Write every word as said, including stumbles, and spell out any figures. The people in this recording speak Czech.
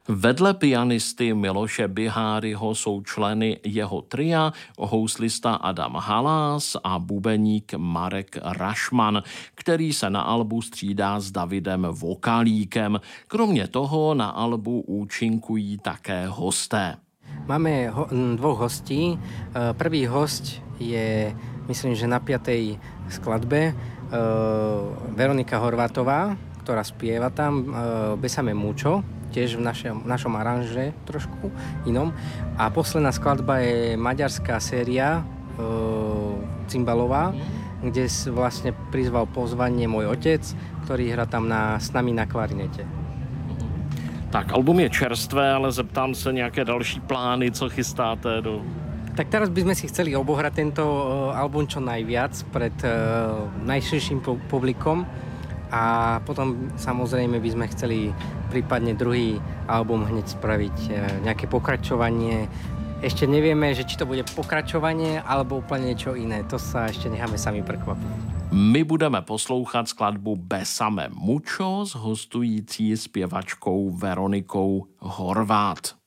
Vedle pianisty Miloše Biháryho jsou členy jeho tria houslista Adam Halás a bubeník Marek Rašman, který se na albu střídá s Davidem Vokalíkem. Kromě toho na albu účinkují také hosté. Máme ho, dvoch hostí. Prvý host je, myslím, že na piatej skladbe Veronika Horvátová, ktorá spieva tam Besame mucho, tiež v našom, našom aranže trošku inom. A posledná skladba je maďarská séria cymbalová, kde vlastne prizval pozvanie môj otec, ktorý hrá tam na, s nami na klarinete. Tak album je čerstvé, ale zeptám se nějaké další plány, co chystáte do... Tak teraz by sme si chceli obohrať tento album čo najviac pred uh, najširším publikom a potom samozrejme by sme chceli prípadne druhý album hneď spraviť uh, nejaké pokračovanie. Ešte nevieme, že či to bude pokračovanie alebo úplne niečo iné. To sa ešte necháme sami prekvapiť. My budeme poslouchat skladbu Besame mucho s hostující zpěvačkou Veronikou Horvát.